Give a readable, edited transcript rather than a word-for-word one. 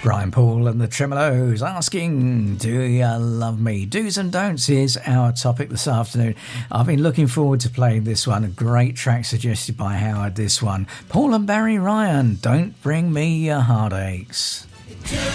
Brian Paul and the Tremolos asking, do you love me? Do's and don'ts is our topic this afternoon. I've been looking forward to playing this one. A great track suggested by Howard, this one. Paul and Barry Ryan, Don't Bring Me Your Heartaches.